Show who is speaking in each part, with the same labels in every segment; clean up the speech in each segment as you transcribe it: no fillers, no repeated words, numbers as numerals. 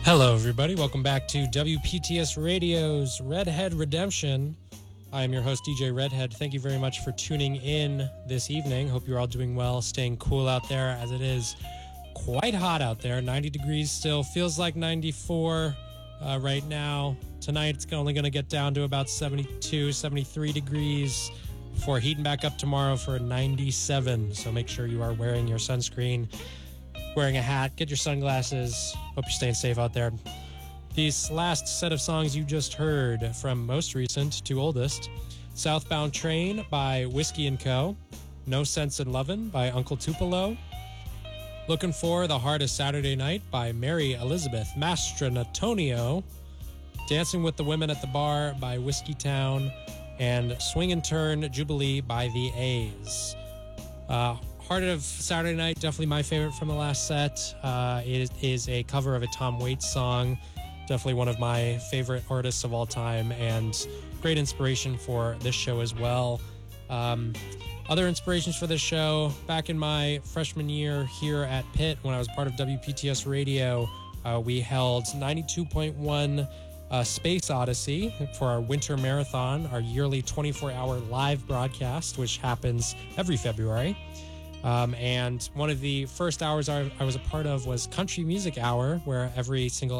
Speaker 1: Hello, everybody. Welcome back to WPTS Radio's Redhead Redemption. I am your host, DJ Redhead. Thank you very much for tuning in this evening. Hope you're all doing well, staying cool out there as it is quite hot out there. 90 degrees still. Feels like 94 right now. Tonight, it's only going to get down to about 72, 73 degrees before heating back up tomorrow for 97. So make sure you are wearing your sunscreen, wearing a hat, get your sunglasses. Hope you're staying safe out there. These last set of songs you just heard, from most recent to oldest: Southbound Train by Whiskey & Co., No Sense in Lovin' by Uncle Tupelo, Looking for the Hardest Saturday Night by Mary Elizabeth Mastrantonio, Dancing with the Women at the Bar by Whiskey Town, and Swing and Turn Jubilee by the A's. Heart of Saturday Night, definitely my favorite from the last set. It is a cover of a Tom Waits song. Definitely one of my favorite artists of all time and great inspiration for this show as well. Other inspirations for this show: back in my freshman year here at Pitt, when I was part of WPTS Radio, we held 92.1 Space Odyssey for our winter marathon, our yearly 24-hour live broadcast, which happens every February. And one of the first hours I was a part of was Country Music Hour, where every single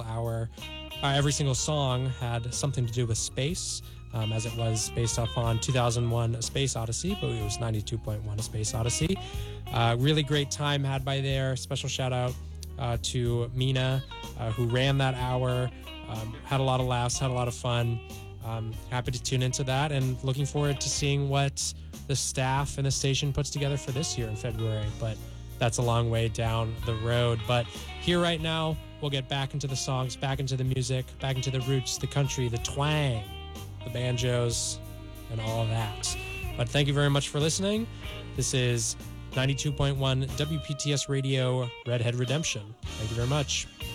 Speaker 1: song had something to do with space, as it was based off on 2001 A Space Odyssey, but it was 92.1 A Space Odyssey. Really great time had by there. Special shout out to Mina, who ran that hour. Had a lot of laughs, had a lot of fun. Happy to tune into that, and looking forward to seeing what the staff and the station puts together for this year in February, but that's a long way down the road. But here right now, we'll get back into the songs, back into the music, back into the roots, the country, the twang, the banjos, and all of that. But thank you very much for listening. This is 92.1 WPTS Radio Redhead Redemption. Thank you very much.